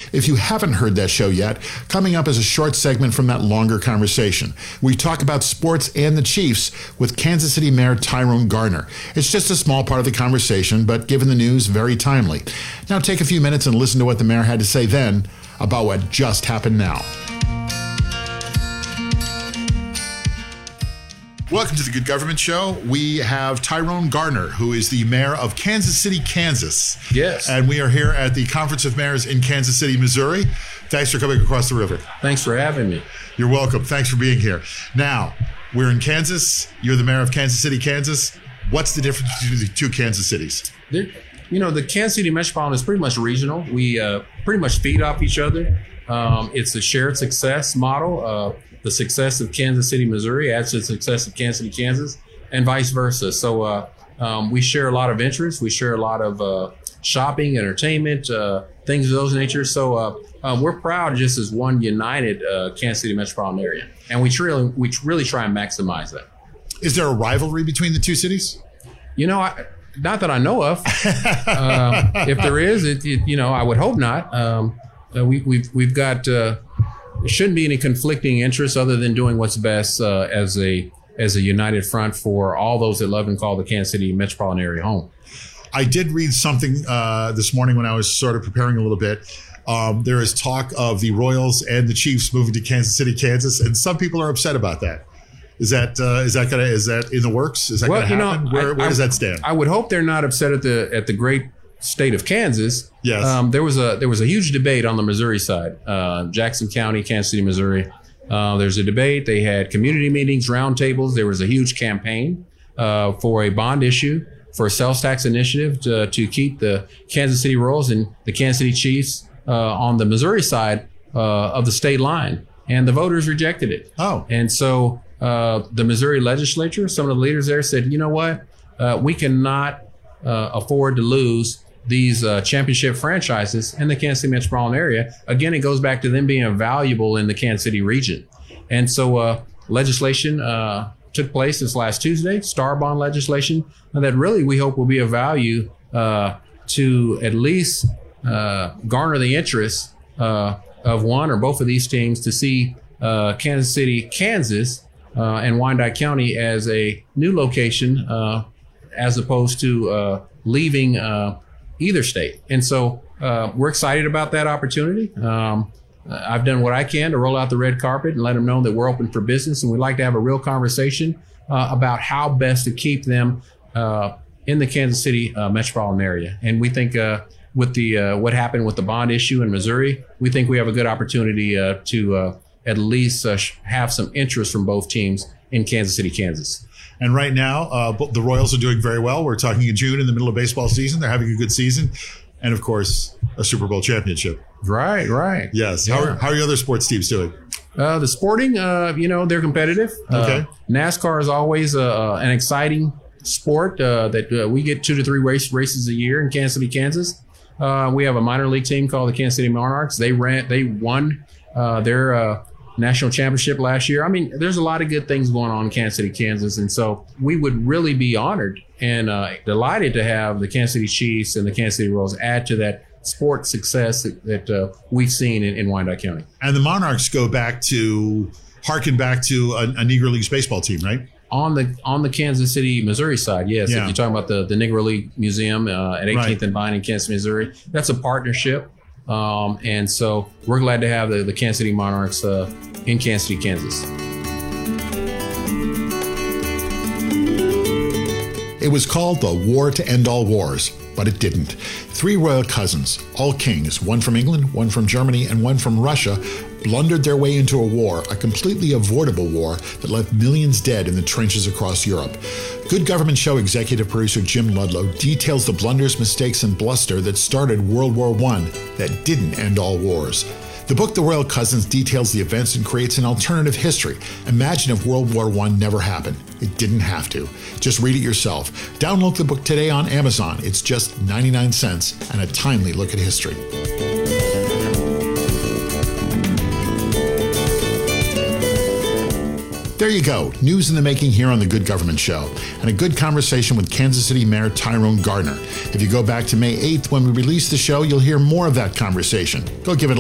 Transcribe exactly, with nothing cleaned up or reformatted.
If you haven't heard that show yet, coming up is a short segment from that longer conversation. We talk about sports and the Chiefs with Kansas City Mayor Tyrone Garner. It's just a small part of the conversation, but given the news, very timely. Now take a few minutes and listen to what the mayor had to say then about what just happened now. Welcome to the Good Government Show. We have Tyrone Garner, who is the mayor of Kansas City, Kansas. Yes. And we are here at the Conference of Mayors in Kansas City, Missouri. Thanks for coming across the river. Thanks for having me. You're welcome. Thanks for being here. Now, we're in Kansas. You're the mayor of Kansas City, Kansas. What's the difference between the two Kansas cities? There, you know, the Kansas City Metropolitan is pretty much regional. We uh, pretty much feed off each other. Um, it's a shared success model. Uh, the success of Kansas City, Missouri adds to the success of Kansas City, Kansas, and vice versa. So uh, um, we share a lot of interests. We share a lot of uh, shopping, entertainment, uh, things of those nature. So uh, um, we're proud just as one united uh, Kansas City metropolitan area. And we, really, we really try and maximize that. Is there a rivalry between the two cities? You know, I, not that I know of. uh, if there is, it, it, you know, I would hope not. Um, uh, we, we've, we've got... Uh, There shouldn't be any conflicting interests other than doing what's best uh, as a as a united front for all those that love and call the Kansas City metropolitan area home. I did read something uh, this morning when I was sort of preparing a little bit. Um, there is talk of the Royals and the Chiefs moving to Kansas City, Kansas, and some people are upset about that. Is that uh, is that gonna is that in the works? Is that well, gonna happen? You know, where I, where I, does that stand? I would hope they're not upset at the at the great state of Kansas. Yes. Um, there was a there was a huge debate on the Missouri side, uh, Jackson County, Kansas City, Missouri. Uh, there's a debate. They had community meetings, roundtables. There was a huge campaign uh, for a bond issue for a sales tax initiative to, to keep the Kansas City Royals and the Kansas City Chiefs uh, on the Missouri side uh, of the state line, and the voters rejected it. Oh. And so uh, the Missouri legislature, some of the leaders there said, you know what, uh, we cannot uh, afford to lose these uh, championship franchises in the Kansas City metropolitan area. Again, it goes back to them being valuable in the Kansas City region. And so uh, legislation uh, took place this last Tuesday, Star Bond legislation, and that really we hope will be of value uh, to at least uh, garner the interest uh, of one or both of these teams to see uh, Kansas City, Kansas uh, and Wyandotte County as a new location uh, as opposed to uh, leaving uh, either state. And so uh, we're excited about that opportunity. Um, I've done what I can to roll out the red carpet and let them know that we're open for business, and we'd like to have a real conversation uh, about how best to keep them uh, in the Kansas City uh, metropolitan area. And we think uh, with the uh, what happened with the bond issue in Missouri, we think we have a good opportunity uh, to uh, at least uh, have some interest from both teams in Kansas City, Kansas. And right now, uh, the Royals are doing very well. We're talking in June in the middle of baseball season. They're having a good season. And, of course, a Super Bowl championship. Right, right. Yes. Yeah. How, are, how are your other sports teams doing? Uh, the sporting, uh, you know, they're competitive. Okay. Uh, NASCAR is always uh, an exciting sport uh, that uh, we get two to three race, races a year in Kansas City, Kansas. Uh, we have a minor league team called the Kansas City Monarchs. They ran, they won uh, their uh, national championship last year. I mean, there's a lot of good things going on in Kansas City, Kansas. And so we would really be honored and uh, delighted to have the Kansas City Chiefs and the Kansas City Royals add to that sports success that, that uh, we've seen in, in Wyandotte County. And the Monarchs go back to, harken back to a, a Negro Leagues baseball team, right? On the on the Kansas City, Missouri side, yes. Yeah. If you're talking about the, the Negro League Museum uh, at eighteenth Right. and Vine in Kansas, Missouri, that's a partnership. Um, and so we're glad to have the, the Kansas City Monarchs uh, in Kansas City, Kansas. It was called the War to End All Wars, but it didn't. Three royal cousins, all kings, one from England, one from Germany, and one from Russia, blundered their way into a war, a completely avoidable war that left millions dead in the trenches across Europe. Good Government Show executive producer Jim Ludlow details the blunders, mistakes, and bluster that started World War One that didn't end all wars. The book, The Royal Cousins, details the events and creates an alternative history. Imagine if World War One never happened. It didn't have to. Just read it yourself. Download the book today on Amazon. It's just ninety-nine cents and a timely look at history. There you go. News in the making here on The Good Government Show, and a good conversation with Kansas City Mayor Tyrone Garner. If you go back to May eighth when we released the show, you'll hear more of that conversation. Go give it a